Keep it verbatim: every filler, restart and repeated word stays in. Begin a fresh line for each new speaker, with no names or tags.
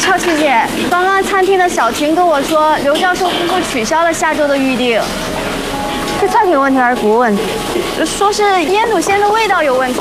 小琪姐，刚刚餐厅的小婷跟我说，刘教授夫妇取消了下周的预定。是菜品问题还是服务问题？说是腌笃鲜的味道有问题。